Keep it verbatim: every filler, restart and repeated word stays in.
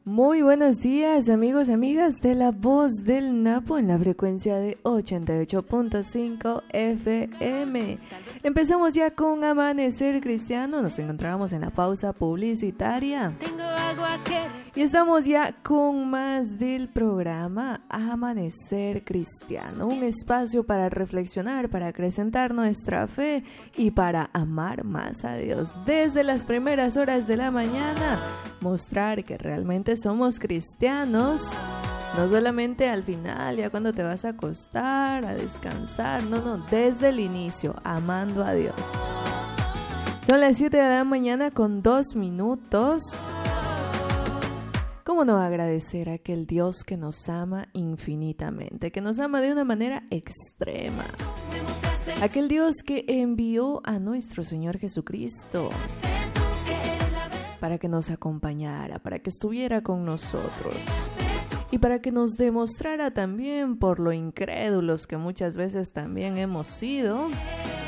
Muy buenos días, amigos y amigas de La Voz del Napo en la frecuencia de ochenta y ocho punto cinco F M. Empezamos ya con Amanecer Cristiano, nos encontramos en la pausa publicitaria. Y estamos ya con más del programa Amanecer Cristiano, un espacio para reflexionar, para acrecentar nuestra fe y para amar más a Dios. Desde las primeras horas de la mañana, mostrar que realmente somos cristianos, no solamente al final, ya cuando te vas a acostar, a descansar, no, no, desde el inicio, amando a Dios. Son las siete de la mañana con dos minutos. ¿Cómo no agradecer a aquel Dios que nos ama infinitamente, que nos ama de una manera extrema? Aquel Dios que envió a nuestro Señor Jesucristo para que nos acompañara, para que estuviera con nosotros y para que nos demostrara también, por lo incrédulos que muchas veces también hemos sido,